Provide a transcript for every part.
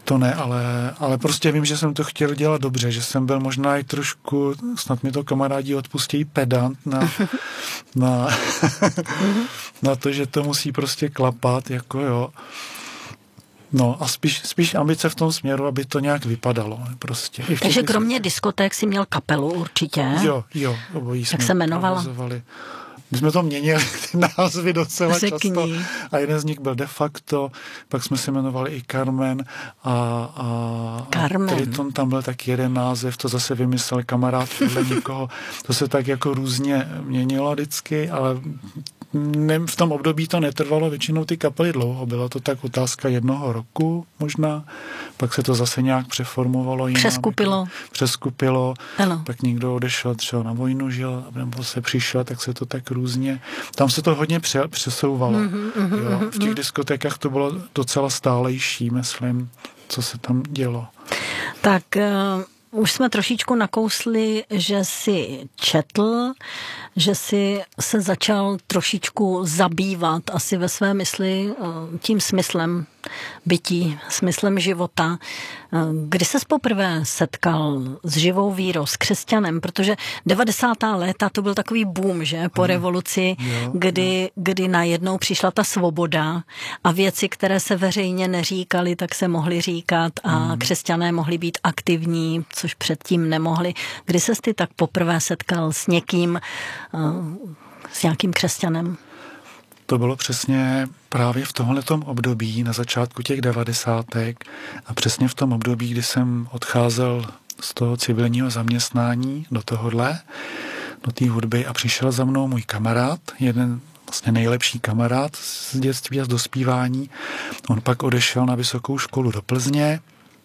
To ne, ale prostě vím, že jsem to chtěl dělat dobře, že jsem byl možná i trošku, snad mi to kamarádi odpustí, pedant na to, že to musí prostě klapat, jako jo. No a spíš ambice v tom směru, aby to nějak vypadalo. Prostě. Takže kromě diskoték si měl kapelu určitě? Jo, obojí jsme. Jak se jmenovala? Provozovali. My jsme to měnili, ty názvy docela často. A jeden z nich byl De facto, pak jsme se jmenovali i Carmen a Triton, tam byl taky jeden název, to zase vymyslel kamarád podle někoho. To se tak jako různě měnilo vždycky, ale v tom období to netrvalo většinou ty kapely dlouho. Byla to tak otázka 1 roku možná, pak se to zase nějak přeformovalo. Přeskupilo. Ano. Pak někdo odešel třeba na vojnu, žil, nebo se přišel, tak se to tak různě. Tam se to hodně přesouvalo. Jo. V těch diskotékách to bylo docela stálejší, myslím, co se tam dělo. Tak už jsme trošičku nakousli, že jsi četl, že jsi se začal trošičku zabývat asi ve své mysli tím smyslem bytí, smyslem života. Kdy ses poprvé setkal s živou vírou, s křesťanem? Protože 90. léta to byl takový boom, že? Po revoluci, kdy najednou přišla ta svoboda a věci, které se veřejně neříkaly, tak se mohly říkat a křesťané mohli být aktivní, což předtím nemohli. Kdy ses ty tak poprvé setkal s někým, s nějakým křesťanem? To bylo přesně právě v tomhletom období, na začátku těch 90. a přesně v tom období, kdy jsem odcházel z toho civilního zaměstnání do tohohle, do té hudby a přišel za mnou můj kamarád, jeden vlastně nejlepší kamarád z dětství a z dospívání. On pak odešel na vysokou školu do Plzně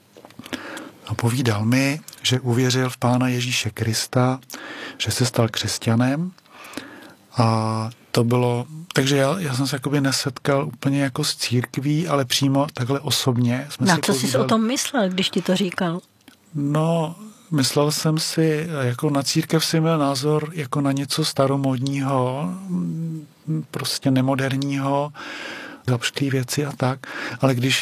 a povídal mi, že uvěřil v Pána Ježíše Krista, že se stal křesťanem a to bylo, takže já jsem se jakoby nesetkal úplně jako s církví, ale přímo takhle osobně. Na co jsi o tom myslel, když ti to říkal? No, myslel jsem si, jako na církev si měl názor jako na něco staromodního, prostě nemoderního, zapšklý věci a tak, ale když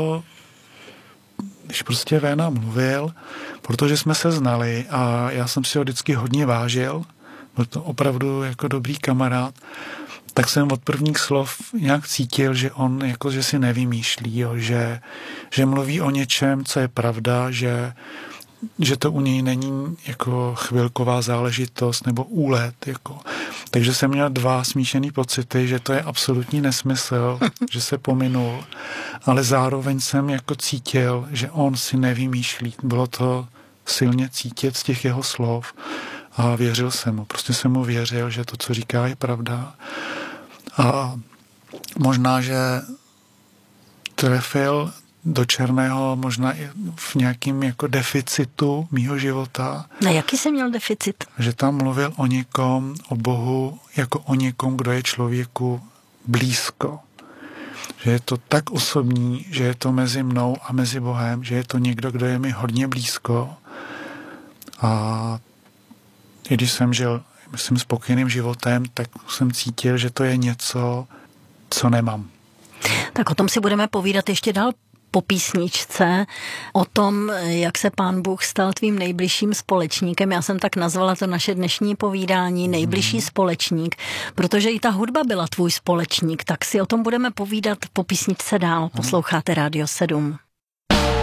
prostě Véna mluvil, protože jsme se znali a já jsem si ho vždycky hodně vážil, byl to opravdu jako dobrý kamarád, tak jsem od prvních slov nějak cítil, že on jako, že si nevymýšlí, jo, že mluví o něčem, co je pravda, že to u něj není jako chvilková záležitost nebo úlet. Jako. Takže jsem měl 2 smíšený pocity, že to je absolutní nesmysl, že se pominul, ale zároveň jsem jako cítil, že on si nevymýšlí. Bylo to silně cítit z těch jeho slov a věřil jsem mu. Prostě jsem mu věřil, že to, co říká, je pravda. A možná, že trefil do černého možná i v nějakým jako deficitu mýho života. Na jaký jsi měl deficit? Že tam mluvil o někom, o Bohu, jako o někom, kdo je člověku blízko. Že je to tak osobní, že je to mezi mnou a mezi Bohem, že je to někdo, kdo je mi hodně blízko. A i když jsem žil, myslím, spokojeným životem, tak jsem cítil, že to je něco, co nemám. Tak o tom si budeme povídat ještě dál po písničce, o tom, jak se Pán Bůh stal tvým nejbližším společníkem. Já jsem tak nazvala to naše dnešní povídání nejbližší společník, protože i ta hudba byla tvůj společník, tak si o tom budeme povídat po písničce dál. Posloucháte Rádio 7.